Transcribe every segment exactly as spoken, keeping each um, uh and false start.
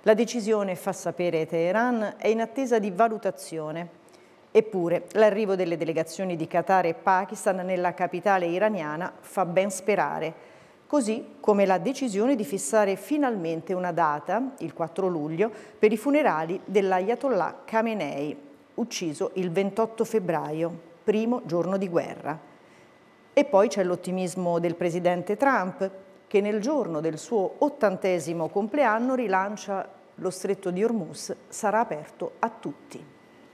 La decisione, fa sapere Teheran, è in attesa di valutazione. Eppure, l'arrivo delle delegazioni di Qatar e Pakistan nella capitale iraniana fa ben sperare, così come la decisione di fissare finalmente una data, il quattro luglio, per i funerali dell'Ayatollah Khamenei, ucciso il ventotto febbraio, primo giorno di guerra. E poi c'è l'ottimismo del presidente Trump, che nel giorno del suo ottantesimo compleanno rilancia lo stretto di Hormuz sarà aperto a tutti.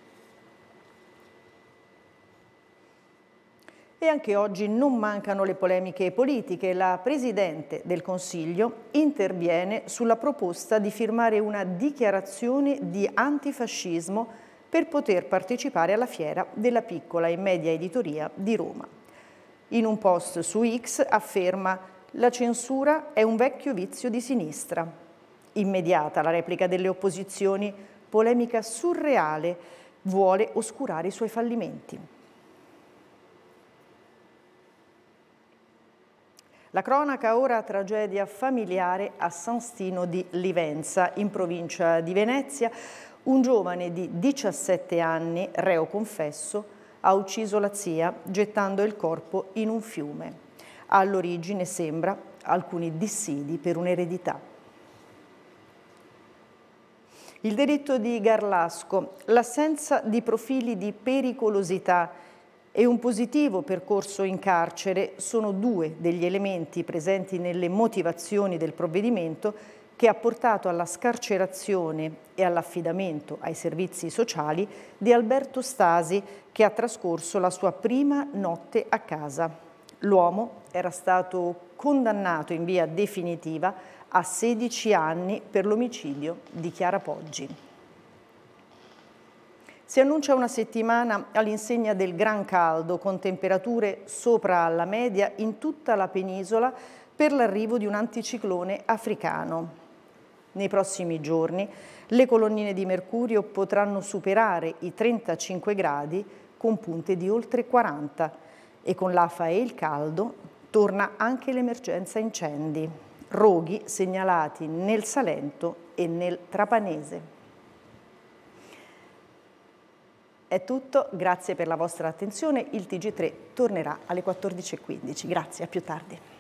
E anche oggi non mancano le polemiche politiche. La Presidente del Consiglio interviene sulla proposta di firmare una dichiarazione di antifascismo per poter partecipare alla fiera della piccola e media editoria di Roma. In un post su X afferma: la censura è un vecchio vizio di sinistra. Immediata la replica delle opposizioni, polemica surreale, vuole oscurare i suoi fallimenti. La cronaca ora, tragedia familiare a San Stino di Livenza, in provincia di Venezia. Un giovane di diciassette anni, reo confesso, ha ucciso la zia gettando il corpo in un fiume. All'origine, sembra, alcuni dissidi per un'eredità. Il delitto di Garlasco, l'assenza di profili di pericolosità e un positivo percorso in carcere sono due degli elementi presenti nelle motivazioni del provvedimento che ha portato alla scarcerazione e all'affidamento ai servizi sociali di Alberto Stasi, che ha trascorso la sua prima notte a casa. L'uomo era stato condannato in via definitiva a sedici anni per l'omicidio di Chiara Poggi. Si annuncia una settimana all'insegna del gran caldo, con temperature sopra la media in tutta la penisola per l'arrivo di un anticiclone africano. Nei prossimi giorni le colonnine di mercurio potranno superare i trentacinque gradi con punte di oltre quaranta. E con l'afa e il caldo torna anche l'emergenza incendi, roghi segnalati nel Salento e nel Trapanese. È tutto, grazie per la vostra attenzione. Il T G tre tornerà alle quattordici e quindici. Grazie, a più tardi.